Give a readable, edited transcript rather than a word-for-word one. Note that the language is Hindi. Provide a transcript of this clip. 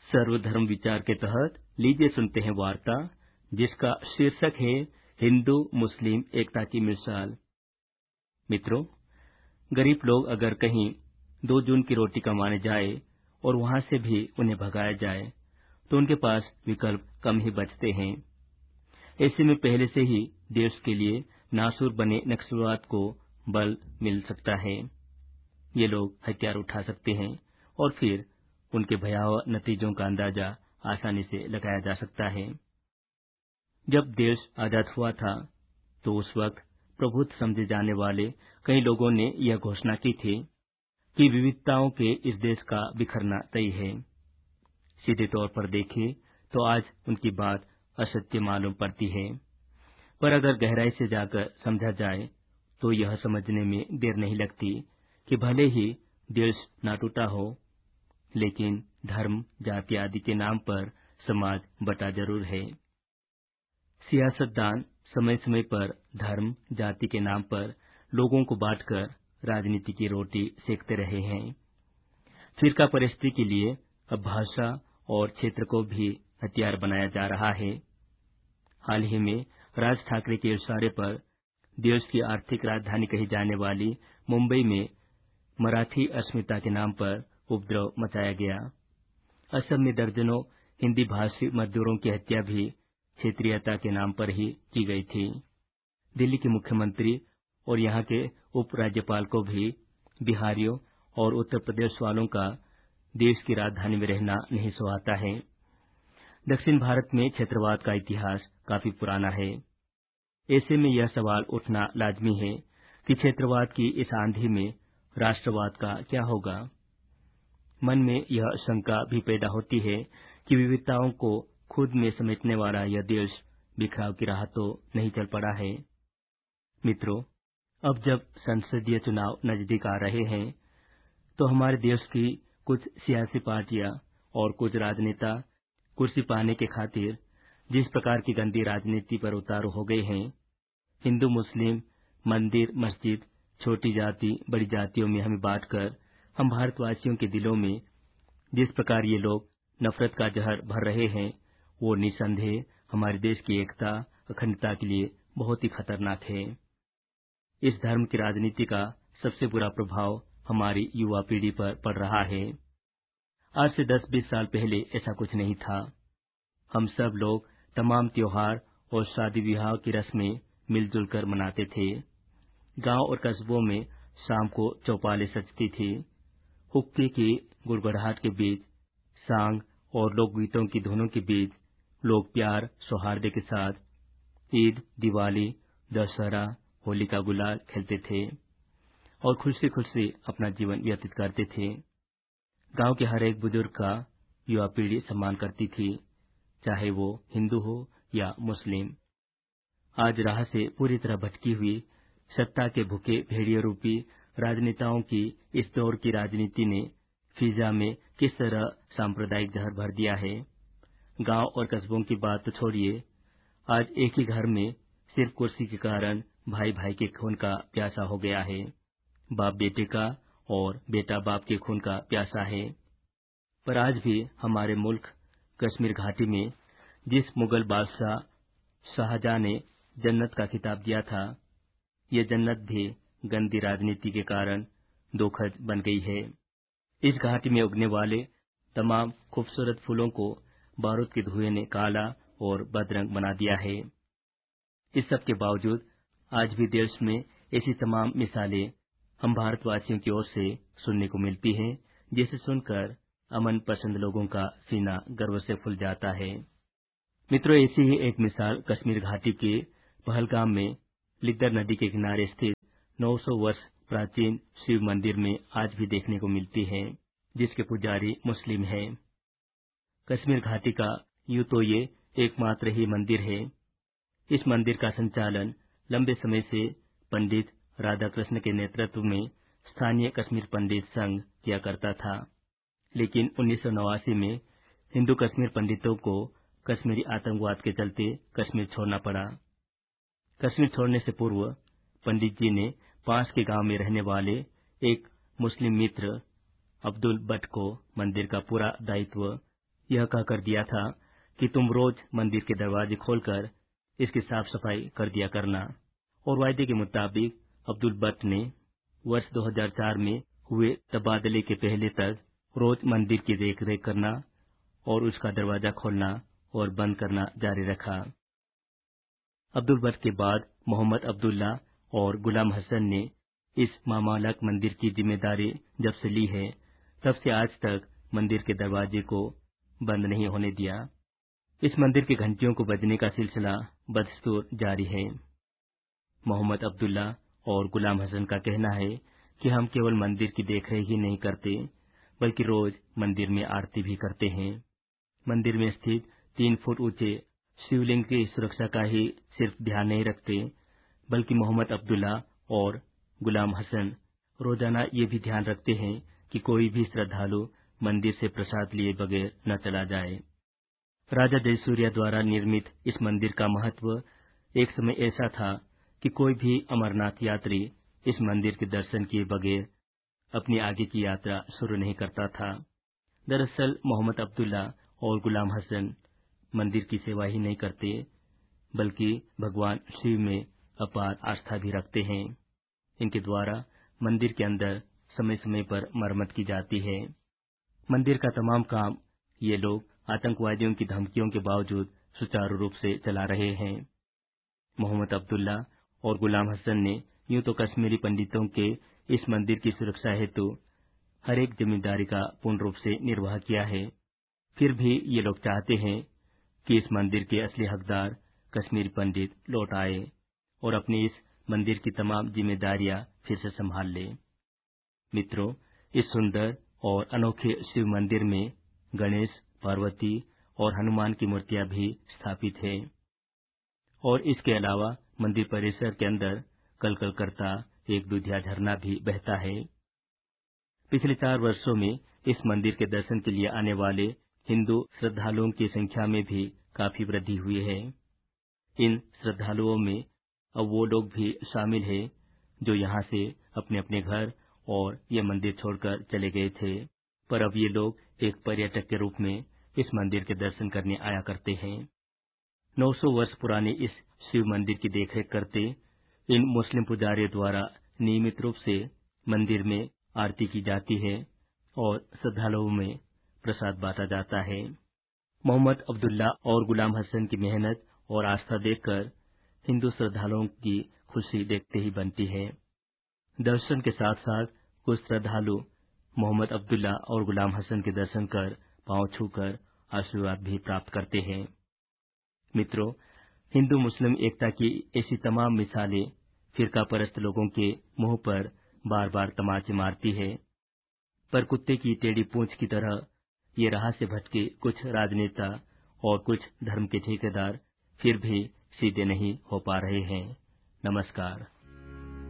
सर्वधर्म विचार के तहत लीजिए सुनते हैं वार्ता जिसका शीर्षक है हिंदू मुस्लिम एकता की मिसाल। मित्रों, गरीब लोग अगर कहीं 2 जून की रोटी कमाने जाए और वहां से भी उन्हें भगाया जाए तो उनके पास विकल्प कम ही बचते हैं। ऐसे में पहले से ही देश के लिए नासूर बने नक्सलवाद को बल मिल सकता है। ये लोग हथियार उठा सकते हैं और फिर उनके भयावह नतीजों का अंदाजा आसानी से लगाया जा सकता है। जब देश आजाद हुआ था तो उस वक्त प्रभुत्व समझे जाने वाले कई लोगों ने यह घोषणा की थी कि विविधताओं के इस देश का बिखरना तय है। सीधे तौर पर देखें तो आज उनकी बात असत्य मालूम पड़ती है, पर अगर गहराई से जाकर समझा जाए तो यह समझने में देर नहीं लगती कि भले ही देश न टूटा हो, लेकिन धर्म, जाति आदि के नाम पर समाज बटा जरूर है। सियासतदान समय समय पर धर्म, जाति के नाम पर लोगों को बांटकर राजनीति की रोटी सेकते रहे हैं। फिरका परस्ती के लिए अब भाषा और क्षेत्र को भी हथियार बनाया जा रहा है। हाल ही में राज ठाकरे के इशारे पर देश की आर्थिक राजधानी कही जाने वाली मुंबई में मराठी अस्मिता के नाम पर उपद्रव मचाया गया। असम में दर्जनों हिंदी भाषी मजदूरों की हत्या भी क्षेत्रीयता के नाम पर ही की गई थी। दिल्ली के मुख्यमंत्री और यहाँ के उपराज्यपाल को भी बिहारियों और उत्तर प्रदेश वालों का देश की राजधानी में रहना नहीं सुहाता है। दक्षिण भारत में क्षेत्रवाद का इतिहास काफी पुराना है। ऐसे में यह सवाल उठना लाजमी है कि क्षेत्रवाद की इस आंधी में राष्ट्रवाद का क्या होगा। मन में यह शंका भी पैदा होती है कि विविधताओं को खुद में समेटने वाला यह देश बिखराव की राह तो नहीं चल पड़ा है। मित्रों, अब जब संसदीय चुनाव नजदीक आ रहे हैं तो हमारे देश की कुछ सियासी पार्टियां और कुछ राजनेता कुर्सी पाने के खातिर जिस प्रकार की गंदी राजनीति पर उतारू हो गए हैं, हिंदू मुस्लिम, मंदिर मस्जिद, छोटी जाति बड़ी जातियों में हमें बांटकर हम भारतवासियों के दिलों में जिस प्रकार ये लोग नफरत का जहर भर रहे हैं, वो निसंदेह हमारे देश की एकता, अखंडता के लिए बहुत ही खतरनाक है। इस धर्म की राजनीति का सबसे बुरा प्रभाव हमारी युवा पीढ़ी पर पड़ रहा है। आज से 10-20 साल पहले ऐसा कुछ नहीं था। हम सब लोग तमाम त्योहार और शादी विवाह की रस्में मिलजुल कर मनाते थे। गांव और कस्बों में शाम को चौपालें सजती थी। हुक्के की गुड़गड़ाहट के बीच, सांग और लोकगीतों की धुनों के बीच लोग प्यार सौहार्द के साथ ईद, दिवाली, दशहरा, होली का गुलाल खेलते थे और खुशी खुशी अपना जीवन व्यतीत करते थे। गांव के हर एक बुजुर्ग का युवा पीढ़ी सम्मान करती थी, चाहे वो हिंदू हो या मुस्लिम। आज राह से पूरी तरह भटकी हुई सत्ता के भूखे भेड़िए रूपी राजनेताओं की इस दौर की राजनीति ने फिजा में किस तरह सांप्रदायिक जहर भर दिया है। गांव और कस्बों की बात तो छोड़िए, आज एक ही घर में सिर्फ कुर्सी के कारण भाई भाई के खून का प्यासा हो गया है। बाप बेटे का और बेटा बाप के खून का प्यासा है। पर आज भी हमारे मुल्क कश्मीर घाटी में जिस मुगल बादशाह शाहजहां ने जन्नत का खिताब दिया था, ये जन्नत भी गंदी राजनीति के कारण दोखज बन गई है। इस घाटी में उगने वाले तमाम खूबसूरत फूलों को बारूद के धुएं ने काला और बदरंग बना दिया है। इस सब के बावजूद आज भी देश में ऐसी तमाम मिसालें हम भारतवासियों की ओर से सुनने को मिलती हैं, जिसे सुनकर अमन पसंद लोगों का सीना गर्व से फूल जाता है। मित्रों, ऐसी ही एक मिसाल कश्मीर घाटी के पहलगाम में लिद्दर नदी के किनारे स्थित 900 वर्ष प्राचीन शिव मंदिर में आज भी देखने को मिलती है, जिसके पुजारी मुस्लिम है। कश्मीर घाटी का यूं तो ये एकमात्र ही मंदिर है। इस मंदिर का संचालन लंबे समय से पंडित राधाकृष्ण के नेतृत्व में स्थानीय कश्मीर पंडित संघ किया करता था, लेकिन 1989 में हिंदू कश्मीर पंडितों को कश्मीरी आतंकवाद के चलते कश्मीर छोड़ना पड़ा। कश्मीर छोड़ने से पूर्व पंडित जी ने पास के गांव में रहने वाले एक मुस्लिम मित्र अब्दुल भट्ट को मंदिर का पूरा दायित्व यह कहकर दिया था कि तुम रोज मंदिर के दरवाजे खोलकर इसकी साफ सफाई कर दिया करना। और वायदे के मुताबिक अब्दुल बट ने वर्ष 2004 में हुए तबादले के पहले तक रोज मंदिर की देखरेख करना और उसका दरवाजा खोलना और बंद करना जारी रखा। अब्दुल बट के बाद मोहम्मद अब्दुल्ला और गुलाम हसन ने इस मामालक मंदिर की जिम्मेदारी जब से ली है, तब से आज तक मंदिर के दरवाजे को बंद नहीं होने दिया। इस मंदिर की घंटियों को बजने का सिलसिला बदस्तूर जारी है। मोहम्मद अब्दुल्ला और गुलाम हसन का कहना है कि हम केवल मंदिर की देखरेख ही नहीं करते, बल्कि रोज मंदिर में आरती भी करते हैं। मंदिर में स्थित 3 फुट ऊंचे शिवलिंग की सुरक्षा का ही सिर्फ ध्यान नहीं रखते, बल्कि मोहम्मद अब्दुल्ला और गुलाम हसन रोजाना ये भी ध्यान रखते हैं कि कोई भी श्रद्धालु मंदिर से प्रसाद लिए बगैर न चला जाए। राजा जयसूर्या द्वारा निर्मित इस मंदिर का महत्व एक समय ऐसा था कि कोई भी अमरनाथ यात्री इस मंदिर के दर्शन किए बगैर अपनी आगे की यात्रा शुरू नहीं करता था। दरअसल मोहम्मद अब्दुल्ला और गुलाम हसन मंदिर की सेवा ही नहीं करते, बल्कि भगवान शिव में अपार आस्था भी रखते हैं। इनके द्वारा मंदिर के अंदर समय समय पर मरम्मत की जाती है। मंदिर का तमाम काम ये लोग आतंकवादियों की धमकियों के बावजूद सुचारू रूप से चला रहे हैं। मोहम्मद अब्दुल्ला और गुलाम हसन ने यूं तो कश्मीरी पंडितों के इस मंदिर की सुरक्षा हेतु हर एक जिम्मेदारी का पूर्ण रूप से निर्वाह किया है। फिर भी ये लोग चाहते हैं कि इस मंदिर के असली हकदार कश्मीरी पंडित लौट आए और अपनी इस मंदिर की तमाम जिम्मेदारियां फिर से संभाल ले। मित्रों, इस सुंदर और अनोखे शिव मंदिर में गणेश, पार्वती और हनुमान की मूर्तियां भी स्थापित है और इसके अलावा मंदिर परिसर के अंदर कलकल करता एक दूधिया झरना भी बहता है। पिछले 4 वर्षों में इस मंदिर के दर्शन के लिए आने वाले हिंदू श्रद्धालुओं की संख्या में भी काफी वृद्धि हुई है। इन श्रद्धालुओं में अब वो लोग भी शामिल हैं जो यहाँ से अपने अपने घर और ये मंदिर छोड़कर चले गए थे, पर अब ये लोग एक पर्यटक के रूप में इस मंदिर के दर्शन करने आया करते हैं। 900 वर्ष पुराने इस शिव मंदिर की देखरेख करते इन मुस्लिम पुजारियों द्वारा नियमित रूप से मंदिर में आरती की जाती है और श्रद्धालुओं में प्रसाद बांटा जाता है। मोहम्मद अब्दुल्ला और गुलाम हसन की मेहनत और आस्था देखकर हिंदू श्रद्धालुओं की खुशी देखते ही बनती है। दर्शन के साथ साथ कुछ श्रद्धालु मोहम्मद अब्दुल्ला और गुलाम हसन के दर्शन कर पांव छूकर आशीर्वाद भी प्राप्त करते हैं। मित्रों, हिंदू मुस्लिम एकता की ऐसी तमाम मिसालें फिरका परस्त लोगों के मुंह पर बार बार तमाचे मारती है, पर कुत्ते की टेढ़ी पूंछ की तरह ये राह से भटके कुछ राजनेता और कुछ धर्म के ठेकेदार फिर भी सीधे नहीं हो पा रहे हैं। नमस्कार।